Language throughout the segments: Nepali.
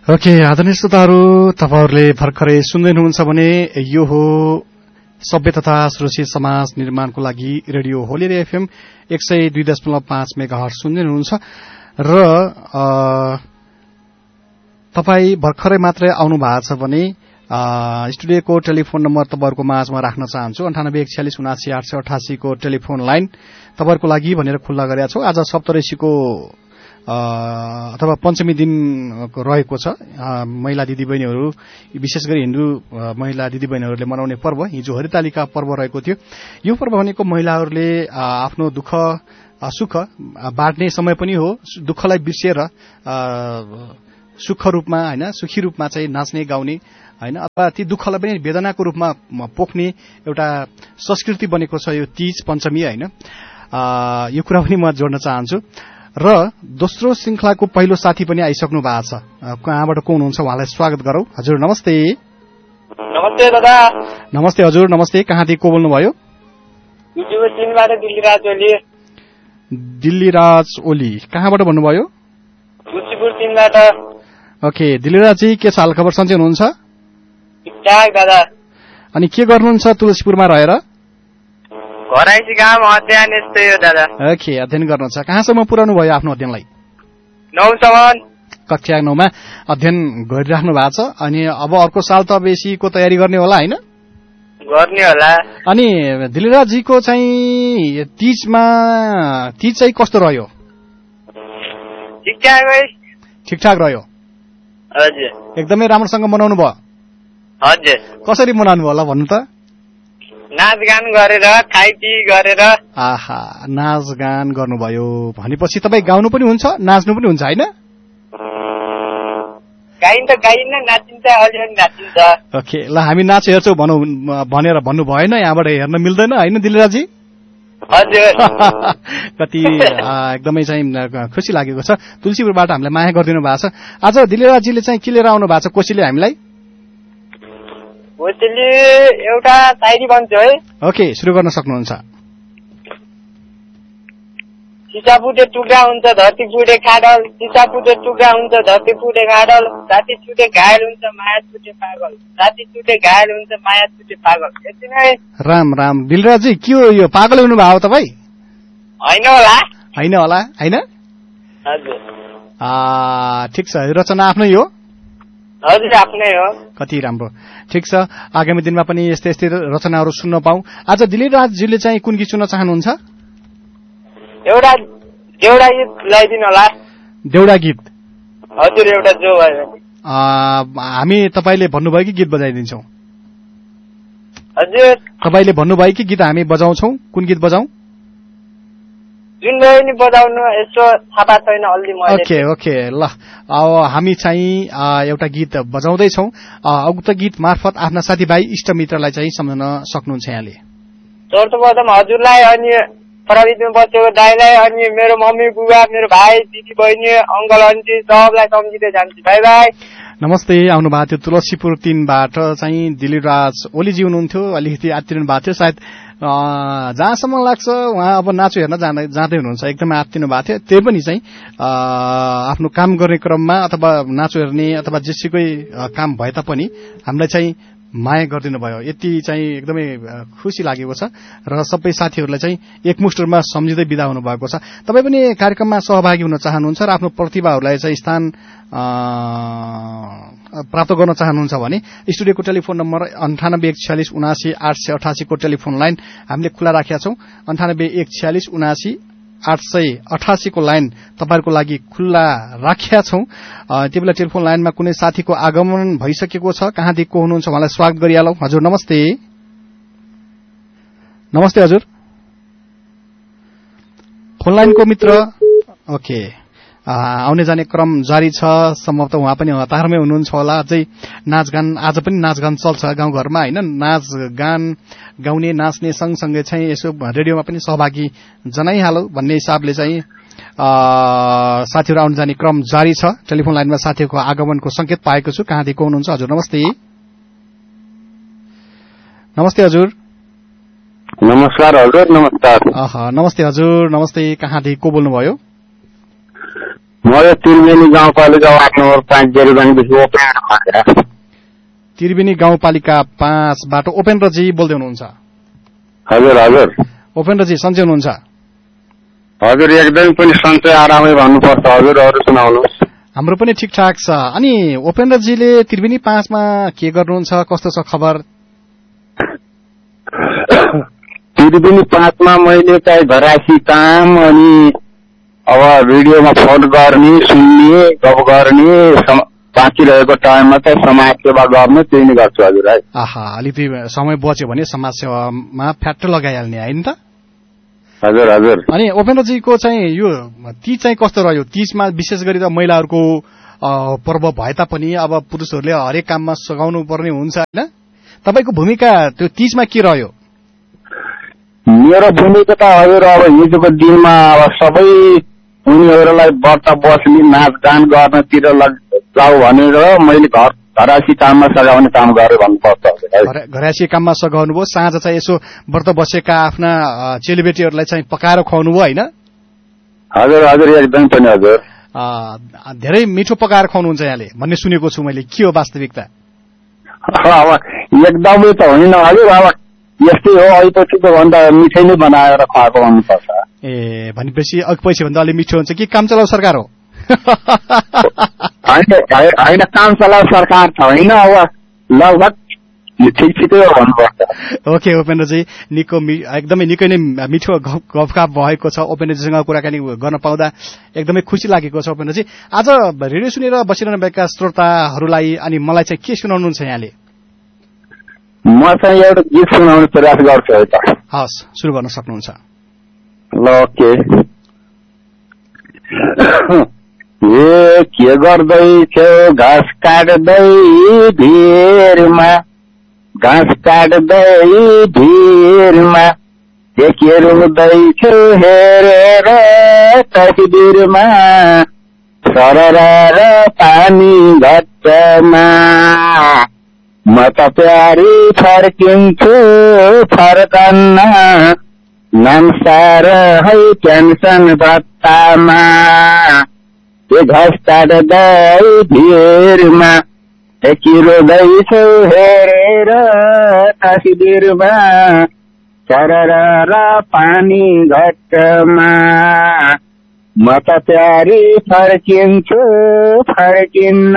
ओके, आदरणीय श्रोताहरू, तपाईहरुले भर्खरै सुन्दै हुनुहुन्छ भने यो हो सभ्य तथा सुरक्षित समाज निर्माणको लागि रेडियो होली एफएम 102.5 मेगाहर्ज सुन्दै हुनुहुन्छ र तपाई भर्खरै मात्रै आउनु भएको छ भने स्टुडियोको टेलिफोन नम्बर तपाईहरुको माझमा राख्न चाहन्छु। 98 147 79 888 को टेलिफोन लाइन तपाईहरुको लागि भनेर खुल्ला गरेका छौं। आज सप्तऋषिको अथवा पञ्चमी दिन रहेको छ। महिला दिदीबहिनीहरू, विशेष गरी हिन्दू महिला दिदीबहिनीहरूले मनाउने पर्व हिजो हरितालिका पर्व रहेको थियो। यो पर्व भनेको महिलाहरूले आफ्नो दुःख सुख बाँड्ने समय पनि हो। दुःखलाई बिर्सिएर सुख रूपमा हैन, सुखी रूपमा चाहिँ नाच्ने गाउने हैन, अथवा ती दुःखलाई पनि वेदनाको रूपमा पोख्ने एउटा संस्कृति बनेको छ यो तीज पञ्चमी हैन। यो कुरा पनि म जोड्न चाहन्छु। र दोस्रो श्रृंखलाको पहिलो साथी पनि आइसक्नु भएको छ। कहाँबाट को हुनुहुन्छ उहाँलाई स्वागत गरौं। हजुर नमस्ते। नमस्ते दादा। नमस्ते हजुर, नमस्ते। कहाँदेखि को बोल्नुभयो? दिल्लीराज ओली। दिल्लीराज ओली, कहाँबाट भन्नुभयो? तुलसीपुर 3 बाट। ओके, दिल्लीराज जी के छ हाल खबर, सन्चै हुनुहुन्छ? ठिकठाक दादा। अनि के गर्नुहुन्छ तुलसीपुरमा रहेर? घरैसी काम अध्ययन यस्तै हो दादा। ओके, अध्ययन गर्नुहुन्छ। कहाँसम्म पुर्याउनु भयो आफ्नो अध्ययनलाई? 9 सम्म। कक्षा 9 मा अध्ययन गरिराख्नु भएको छ। अनि अब अर्को साल त बेसीको तयारी गर्ने होला हैन? गर्ने होला। अनि दिलराज जीको चाहिँ तीज चाहिँ कस्तो रह्यो? ठिकठाक रह्यो। हजुर। एकदमै राम्रोसँग मनाउनु भयो? हजुर। कसरी मनाउनु होला भन्नु त? नाचगान गरेर, खाइपी गरेर। आहा, नाचगान गर्नुभयो भनेपछि तपाई गाउनु पनि हुन्छ, नाच्नु पनि हुन्छ हैन? गाइन्छ, गाइन्न, नाचिन्छ, अलिअलि नाचिन्छ। ओके, ल हामी नाच हेर्छौं भनेर भन्नु भएन, यहाँबाट हेर्न मिल्दैन हैन दिलराजी? हजुर। कति एकदमै चाहिँ खुसी लागेको छ। तुलसीपुरबाट हामीलाई माया गरिदिनु भएको छ। आज दिलराजीले चाहिँ के लिएर आउनु भएको छ कोसीले हामीलाई? कोसीले एउटा शायरी भन्छु है। ओके, सुरु गर्न सक्नुहुन्छ। सिसा फुटे टुक्रा हुन्छ, धरती फुटे खाडल। सिसा फुटे टुक्रा हुन्छ, धरती फुटे खाडल। साथी छुटे घायल हुन्छ, माया छुटे पागल। साथी छुटे घायल हुन्छ, माया छुटे पागल। यति नै। राम राम। दिलराजी के हो यो, पागल हुनु भयो तपाई? हैन होला। हैन होला हैन? हजुर। ठिक छ, रचना आफ्नै हो? हजुर, आफ्नै हो। कति राम्रो। ठिक छ, आगामी दिनमा पनि यस्तै यस्तै रचनाहरू सुन्न पाऊँ। आज दिलराजजीले चाहिँ कुन गीत सुन्न चाहनुहुन्छ? एउटा देउडा गीत लगाइदिनु होला। देउडा गीत? हजुर, एउटा जो भयो। हामी तपाईले भन्नुभयो कि गीत बजाइदिन्छौँ? हजुर। तपाईले भन्नुभयो कि गीत हामी बजाउँछौँ? कुन गीत बजाउँ? जुन भयो नि बजाउनु, यसो थाहा छैन अलि मैले। ओके ओके, ल अब हामी चाहिँ एउटा गीत बजाउँदैछौँ। उक्त गीत मार्फत आफ्ना साथीभाइ इष्टमित्रलाई चाहिँ सम्झन सक्नुहुन्छ यहाँले। सर्वप्रथम हजुरलाई, अनि प्रविधिमा बसेको दाइलाई, अनि मेरो मम्मी बुबा, मेरो भाइ दिदी बहिनी, अङ्कल आन्टी सबलाई सम्झिँदै जान्छु। By by. नमस्ते। आउनु भएको थियो तुलसीपुर 3 बाट चाहिँ दिलराज ओलीजी हुनुहुन्थ्यो। अलिकति आत्तिनु भएको थियो, सायद जहाँसम्म लाग्छ उहाँ अब नाचो हेर्न जाँदै हुनुहुन्छ, एकदमै आत्तिनु भएको थियो। त्यही पनि चाहिँ आफ्नो काम गर्ने क्रममा अथवा नाचो हेर्ने अथवा जेसुकै काम भए तापनि हामीलाई चाहिँ माया गरिदिनु भयो। यति चाहिँ एकदमै खुसी लागेको छ र सबै साथीहरूलाई चाहिँ एकमुष्ट रूपमा सम्झिँदै बिदा हुनुभएको छ। तपाईँ पनि कार्यक्रममा सहभागी हुन चाहनुहुन्छ र आफ्नो प्रतिभाहरूलाई चाहिँ स्थान प्राप्त गर्न चाहनुहुन्छ भने स्टुडियोको टेलिफोन नम्बर 98 146 79 888 को टेलिफोन लाइन हामीले खुला राखेका छौं। 98 146 79 888 को लाइन तपाईहरुको लागि खुल्ला राखेका छौं। त्यतिबेला टेलिफोन लाइनमा कुनै साथीको आगमन भइसकेको छ। कहाँदेखि को हुनुहुन्छ उहाँलाई स्वागत गरिहालौं। हजुर नमस्ते। नमस्ते हजुर। फोन लाइनको मित्र ओके आउने जाने क्रम जारी छ। सम्भवतः उहाँ पनि हतारमै हुनुहुन्छ होला। अझै नाचगान आज पनि नाचगान चल्छ गाउँघरमा हैन। नाचगान गाउने नाच्ने सँगसँगै चाहिँ यसो रेडियोमा पनि सहभागी जनाइहालौ भन्ने हिसाबले चाहिँ साथीहरु आउने जाने क्रम जारी छ। टेलिफोन लाइनमा साथीको आगमनको संकेत पाएको छु। कहाँदेखि को हुनुहुन्छ? हजुर नमस्ते। नमस्ते हजुर। नमस्कार हजुर। नमस्कार। नमस्ते हजुर। नमस्ते। कहाँदेखि को बोल्नुभयो? म म यो त्रिवेणी गाउँपालिका वार्ड नम्बर 5 जेरीबाङदेखि उपेन्द्र खड्का। त्रिवेणी गाउँपालिका 5 बाट उपेन्द्रजी बोल्दै हुनुहुन्छ? हजुर हजुर। उपेन्द्रजी सन्चै हुनुहुन्छ? हजुर एकदमै पनि सन्चै आरामै भन्नुपर्छ। हजुर अरू सुनाउनुहोस्। हाम्रो पनि ठिकठाक छ। अनि उपेन्द्रजीले त्रिवेणी 5 मा के गर्नुहुन्छ, कस्तो छ खबर? त्रिवेणी 5 मा मैले चाहिँ घरासी काम अनि अब भिडियोमा फोन गर्ने, सुन्ने, गफ गर्ने, बाँकी रहेको टाइममा चाहिँ समाज सेवा गर्नु, त्यही नै गर्छु हजुर। है आहा, अलिकति समय बच्यो भने समाज सेवामा फ्याक्ट लगाइहाल्ने होइन त? हजुर हजुर। अनि उपेन्द्रजीको चाहिँ यो तीज चाहिँ कस्तो रह्यो? तीजमा विशेष गरी त महिलाहरूको पर्व भए तापनि अब पुरुषहरूले हरेक काममा सघाउनु पर्ने हुन्छ होइन? तपाईँको भूमिका त्यो तीजमा के रह्यो? मेरो भूमिका त हजुर अब हिजोको दिनमा अब सबै उनीहरूलाई व्रत बस्ने, नाचगान गर्नतिर जाऊ भनेर मैले घरासी काममा सघाउने काम गरेँ भन्नुपर्छ। घरासी काममा सघाउनु भयो, साँझ चाहिँ यसो व्रत बसेका आफ्ना चेलीबेटीहरूलाई चाहिँ पकाएर खुवाउनु भयो होइन? हजुर हजुर एकदम पनि हजुर। धेरै मिठो पकाएर खुवाउनुहुन्छ यहाँले भन्ने सुनेको छु मैले, के हो वास्तविकता? अब एकदमै त होइन हजुर, अब यस्तै हो, अहिपछि त भन्दा मिठै नै बनाएर खुवाएको भन्नुपर्छ। ए भनेपछि अघिपछि भन्दा अलि मिठो हुन्छ कि काम चलाउ सरकार हो? होइन काम चलाउ सरकार त होइन, अब लगभग ठिकै हो भन्नुपर्छ। ओके उपेन्द्रजी, एकदमै निकै नै मिठो गफगाफ भएको छ। उपेन्द्रजीसँग कुराकानी गर्न पाउँदा एकदमै खुसी लागेको छ। उपेन्द्रजी, आज रेडियो सुनेर बसिरहनुभएका श्रोताहरूलाई अनि मलाई चाहिँ के सुनाउनुहुन्छ यहाँले? म चाहिँ एउटा गीत सुनाउने प्रयास गर्छु है त। हस्, सुरु गर्न सक्नुहुन्छ। ल ओके। के गर्दैछौ घाँस काट्दै भिरमा, घाँस काट्दै भिरमा, के रुँदैछौ हेरेर तस्बिरमा, सरर पानी घट्टमा, म त प्यारी फर्किन्छु फर्कन्न, नामसार है पेन्सन भत्तामा, घाँस काट्दै भिरमा, के रोँदैछौ हेरेर तस्बिरमा, सरर पानी घट्टमा, म त प्यारी फर्किन्छु फर्किन्न,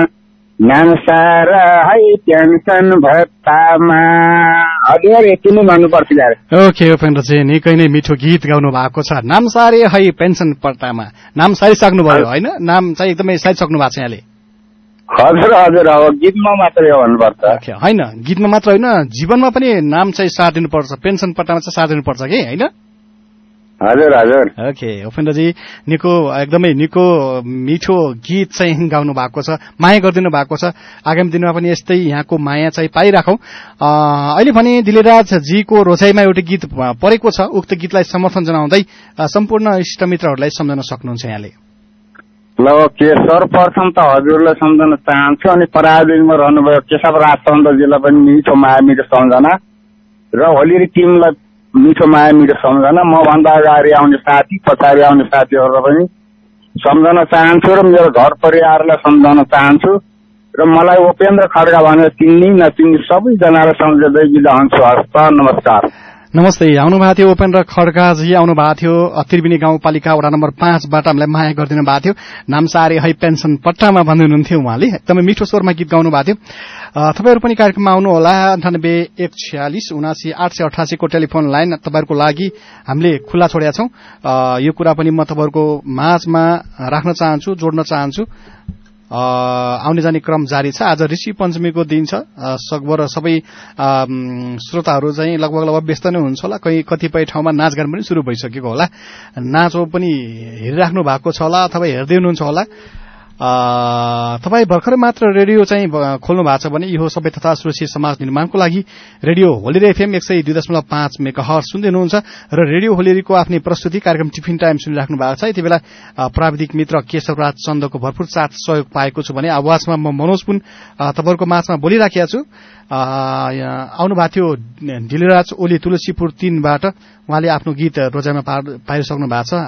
नामसार है पेन्सन भत्तामा। हजुर यति नै भन्नुपर्छ यार। ओके उपेन्द्रजी, निकै नै मिठो गीत गाउनु भएको छ। नामसारे है पेन्सन पट्टामा, नाम सारिसक्नुभयो होइन? नाम चाहिँ एकदमै सारिसक्नु भएको छ यहाँले? हजुर हजुर, अब गीतमा मात्रै हो भन्नुपर्छ। होइन, गीतमा मात्र होइन, जीवनमा पनि नाम चाहिँ सारिदिनुपर्छ, पेन्सन पट्टामा चाहिँ सारिदिनुपर्छ कि होइन? हजुर हजुर। ओके उपेन्द्रजी, एकदमै निको मिठो गीत चाहिँ गाउनु भएको छ, माया गरिदिनु भएको छ। आगामी दिनमा पनि यस्तै यहाँको माया चाहिँ पाइराखौँ। अहिले भने दिलेराज जीको रोजाइमा एउटा गीत परेको छ, उक्त गीतलाई समर्थन जनाउँदै सम्पूर्ण इष्टमित्रहरूलाई सम्झन सक्नुहुन्छ यहाँले? ल ओके, सर्वप्रथम त हजुरलाई सम्झन चाहन्छु, अनि पराजुलीमा रहनुभयो केशवराज चन्द्रजीलाई पनि मिठो माया मिठो सम्झना, र होली टिमलाई मिठो माया मिठो सम्झना। म भन्दा अगाडि आउने साथी, पछाडि आउने साथीहरूलाई पनि सम्झन चाहन्छु र मेरो घर परिवारलाई सम्झन चाहन्छु, र मलाई उपेन्द्र खड्का भनेर चिन्ने नचिन्ने सबैजनालाई सम्झँदै बिदा हुन्छु। हस्त, नमस्कार। नमस्ते। आउनुभएको थियो उपेन्द्र खड्काजी, आउनुभएको थियो त्रिवेणी गाउँपालिका वडा नम्बर 5 बाट हामीलाई माया गरिदिनु भएको थियो। नामसारे है पेन्सन पट्टामा भन्दै हुनुहुन्थ्यो उहाँले, एकदमै मिठो स्वरमा गीत गाउनु भएको थियो। तपाईहरु पनि कार्यक्रममा आउनु होला। 98 146 79 888 को टेलिफोन लाइन तपाईहरुको लागि हामीले खुला छोडेका छौं। यो कुरा पनि म तपाईहरुको माझमा राख्न चाहन्छु, जोड्न चाहन्छु। आउने जाने क्रम जारी छ। आज ऋषि पञ्चमीको दिन छ। सकभर सबै श्रोताहरू चाहिँ लगभग व्यस्त नै हुन्छ होला। कतिपय ठाउँमा नाचगान पनि सुरु भइसकेको होला। नाचो पनि हेरिराख्नु भएको छ होला अथवा हेर्दै हुनुहुन्छ होला। तपाई भर्खरै मात्र रेडियो चाहिँ खोल्नु भएको छ भने यो सबै तथा सुरक्षित समाज निर्माणको लागि रेडियो होली एफएम 102.5 मेगाहर्ज सुन्दै हुनुहुन्छ र रेडियो होलीको आफ्नै प्रस्तुति कार्यक्रम टिफिन टाइम सुनिराख्नु भएको छ। यति बेला प्राविधिक मित्र केशवराज चन्दको भरपूर साथ सहयोग पाएको छु भने आवाजमा म मनोज पुन तपाईहरुको माझमा बोलिराखेका छु। आउनु भएको थियो दिलराज ओली तुलसीपुर 3 बाट। उहाँले आफ्नो गीत रोजाइमा पाइसक्नु भएको छ।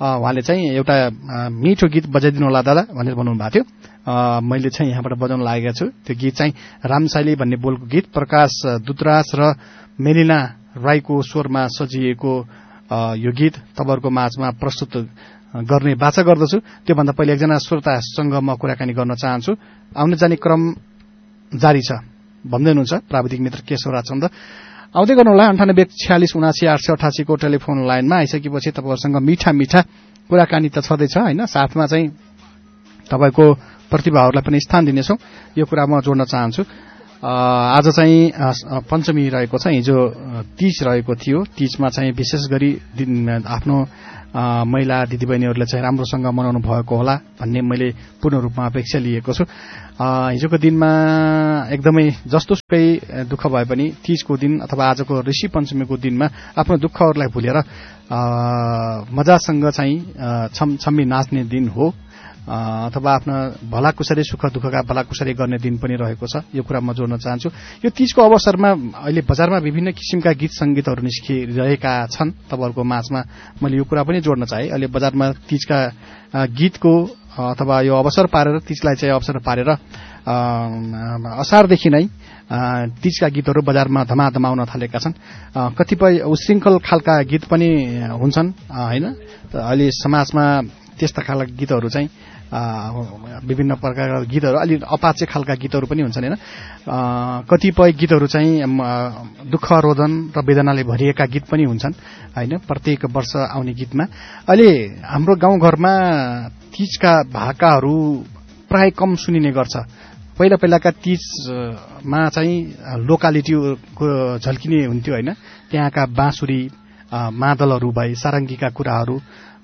उहाँले चाहिँ एउटा मिठो गीत बजाइदिनु होला दादा भनेर भन्नु भएको थियो। मैले चाहिँ यहाँबाट बजाउन लागेको छु। त्यो गीत चाहिँ रामसाइली भन्ने बोलको गीत प्रकाश दुतराज र मेलिना राईको स्वरमा सजिएको यो गीत तपाईँहरूको माझमा प्रस्तुत गर्ने बाचा गर्दछु। त्योभन्दा पहिले एकजना श्रोतासँग म कुराकानी गर्न चाहन्छु। आउने जाने क्रम जारी छ भन्दै हुनुहुन्छ प्राविधिक मित्र केशवराज चन्द। आउँदै गर्नुहोला 9846798888 को टेलिफोन लाइनमा आइसकेपछि तपाईँहरूसँग मिठा मिठा कुराकानी त छँदैछ होइन, साथमा चाहिँ तपाईँको प्रतिभाहरूलाई पनि स्थान दिनेछौँ। यो कुरा म जोड्न चाहन्छु। आज चाहिँ पञ्चमी रहेको छ, हिजो तीज रहेको थियो। तीजमा चाहिँ विशेष गरी आफ्नो महिला दिदीबहिनीहरूले चाहिँ राम्रोसँग मनाउनु भएको होला भन्ने मैले पूर्ण रूपमा अपेक्षा लिएको छु। हिजोको दिनमा एकदमै जस्तोसुकै दुःख भए पनि तीजको दिन अथवा आजको ऋषि पञ्चमीको दिनमा आफ्नो दुःखहरूलाई भुलेर मजासँग चाहिँ छम्छम्मी नाच्ने दिन हो अथवा आफ्ना भलाकुसारी सुख दुःखका भलाकुसारी गर्ने दिन पनि रहेको छ। यो कुरा म जोड्न चाहन्छु। यो तीजको अवसरमा अहिले बजारमा विभिन्न किसिमका गीत संगीतहरू निस्किरहेका छन्। तपाईँहरूको माझमा मैले यो कुरा पनि जोड्न चाहे। अहिले बजारमा तीजका गीतको अथवा यो अवसर पारेर तीजलाई चाहिँ अवसर पारेर असारदेखि नै तीजका गीतहरू बजारमा धमाधमाउन थालेका छन्। कतिपय उशृङ्खल खालका गीत पनि हुन्छन् होइन। अहिले समाजमा त्यस्ता खालका गीतहरू चाहिँ विभिन्न प्रकारका गीतहरू अलि अपाचे खालका गीतहरू पनि हुन्छन् होइन। कतिपय गीतहरू चाहिँ दुःख रोदन र वेदनाले भरिएका गीत पनि हुन्छन् होइन, प्रत्येक वर्ष आउने गीतमा। अहिले हाम्रो गाउँघरमा तीजका भाकाहरू प्राय कम सुनिने गर्छ। पहिला पहिलाका तीजमा चाहिँ लोकालिटीको झल्किने हुन्थ्यो होइन। त्यहाँका बाँसुरी मादलहरू भए, सारङ्गीका कुराहरू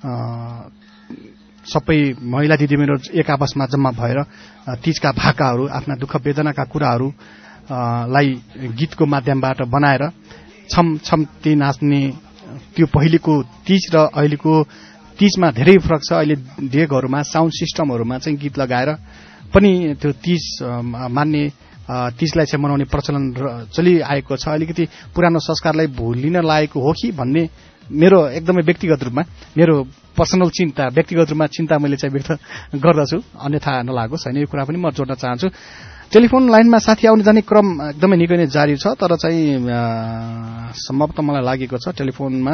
सबै महिला दिदीबहिनीहरू एक आपसमा जम्मा भएर तीजका भाकाहरू आफ्ना दुःख वेदनाका कुराहरूलाई गीतको माध्यमबाट बनाएर छमछम्ती नाच्ने त्यो पहिलेको तीज र अहिलेको तीजमा धेरै फरक छ। अहिले डेगहरूमा साउन्ड सिस्टमहरूमा चाहिँ गीत लगाएर पनि त्यो तीज मान्ने तीजलाई चाहिँ मनाउने प्रचलन चलिआएको छ। अलिकति पुरानो संस्कारलाई भुलिन लागेको हो कि भन्ने मेरो एकदमै व्यक्तिगत रूपमा मेरो पर्सनल व्यक्तिगत रूपमा चिन्ता मैले चाहिँ व्यक्त गर्दछु। अन्यथा नलागोस् होइन, यो कुरा पनि म जोड्न चाहन्छु। टेलिफोन लाइनमा साथी आउने जाने क्रम एकदमै निकै नै जारी छ, तर चाहिँ सम्भवतः मलाई लागेको छ टेलिफोनमा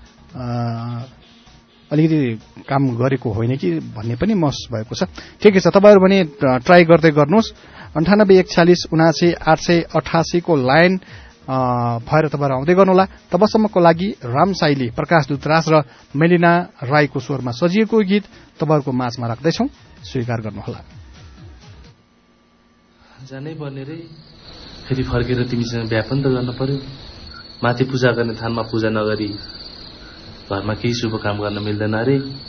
अलिकति काम गरेको होइन कि भन्ने पनि महसुस भएको छ। ठिकै छ, तपाईँहरू पनि ट्राई गर्दै गर्नुहोस्। 9841798888 को लाइन भएर तपाईँहरू आउँदै गर्नुहोला। तबसम्मको लागि रामसाइली प्रकाश दुतराज र मेलिना राईको स्वरमा सजिएको गीत तपाईँहरूको माझमा राख्दैछौँ, स्वीकार गर्नुहोला। जानै पर्ने रे, फेरि फर्केर तिमीसँग बिहा पनि त गर्न पर्यो। माथि पूजा गर्ने थानमा पूजा नगरी घरमा केही शुभ काम गर्न मिल्दैन रे।